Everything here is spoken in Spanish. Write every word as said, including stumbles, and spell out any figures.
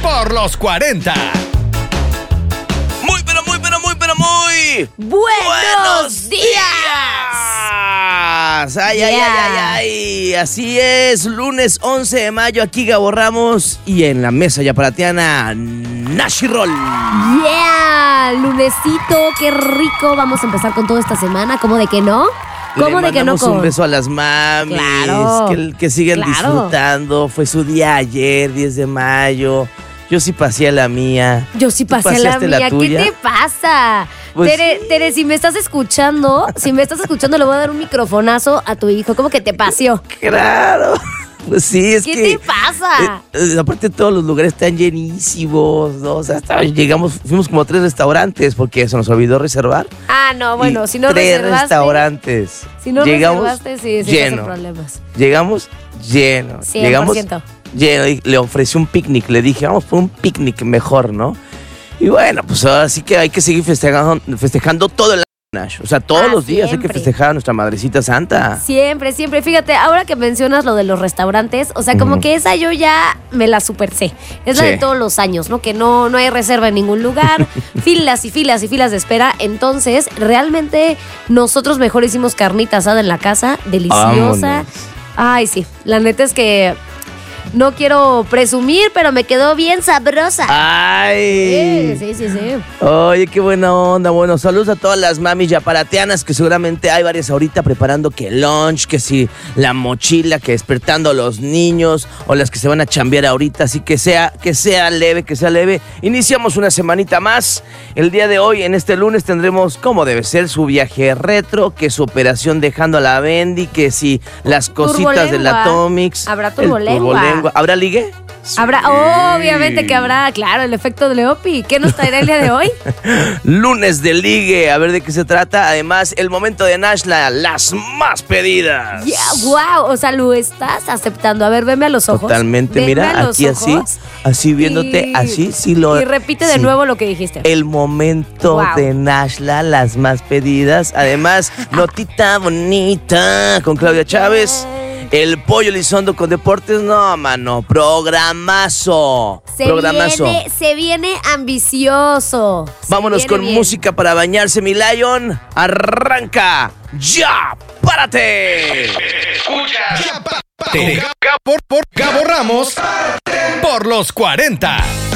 por los cuarenta. Muy, pero muy, pero muy, pero muy... ¡Buenos, ¡Buenos días! días! ¡Ay, Yeah. ay, ay, ay, ay! Así es, lunes once de mayo, aquí Gabo Ramos y en la mesa yaparatiana, Nashi Roll. ¡Yeah! Lunesito, qué rico. Vamos a empezar con toda esta semana. ¿Cómo de que no? ¿Cómo Le de que no? mandamos Con... un beso a las mamis, Claro, que, que siguen claro. disfrutando. Fue su día ayer, diez de mayo. Yo sí pasé a la mía. Yo sí ¿Tú pasé la paseaste mía. la ¿Qué tuya? te pasa? Pues Tere, sí. Tere, si me estás escuchando, si me estás escuchando, le voy a dar un microfonazo a tu hijo. ¿Cómo que te paseó? Claro. Pues sí, es ¿Qué que... te pasa? Eh, eh, aparte todos los lugares están llenísimos, ¿no? O sea, hasta llegamos, fuimos como a tres restaurantes porque se nos olvidó reservar. Ah, no, bueno, Y si no tres reservaste. restaurantes. Si no llegamos reservaste, sí, sí, lleno. sin problemas. Llegamos llenos. cien por Llegamos ciento. lleno y le ofrecí un picnic. Le dije, vamos por un picnic mejor, ¿no? Y bueno, pues ahora sí que hay que seguir festejando, festejando todo el año. O sea, todos Ah, los días hay que siempre. festejar a nuestra madrecita santa. Siempre, siempre. Fíjate, ahora que mencionas lo de los restaurantes, o sea, como Ujú. que esa yo ya me la super sé. Es la Sí. de todos los años, ¿no? Que no, no hay reserva en ningún lugar, filas y filas y filas de espera. Entonces, realmente nosotros mejor hicimos carnita asada en la casa, deliciosa. Vámonos. Ay, sí. La neta es que no quiero presumir, pero me quedó bien sabrosa. ¡Ay! Sí, sí, sí, sí. Oye, qué buena onda. Bueno, saludos a todas las mamis yaparatianas, que seguramente hay varias ahorita preparando que el lunch, que si la mochila, que despertando a los niños, o las que se van a chambear ahorita. Así que sea, que sea leve, que sea leve. Iniciamos una semanita más. El día de hoy, en este lunes, tendremos, como debe ser, su viaje retro, que su operación dejando a la Bendy, que si las cositas de la Turbolengua. Atomix. Habrá el turbolengua. turbolengua. ¿Habrá ligue? Habrá, obviamente que habrá, claro, el efecto de Leopi. ¿Qué nos traerá el día de hoy? Lunes de ligue, a ver de qué se trata. Además, el momento de Nashla, las más pedidas. Yeah, wow, o sea, lo estás aceptando. A ver, veme a los ojos. Totalmente, Veme mira, a los aquí así, ojos así viéndote, y- así sí lo... Y repite de sí. nuevo lo que dijiste. El momento Wow. de Nashla, las más pedidas. Además, notita bonita con Claudia Chávez. El Pollo Elizondo con deportes, no, mano, programazo. Se programazo. viene, se viene ambicioso. Se Vámonos viene con bien. música para bañarse, mi Lion. Arranca. ¡Ya! ¡Párate! Ya pa- pa- Gabo, por, por Gabo Ramos por los cuarenta.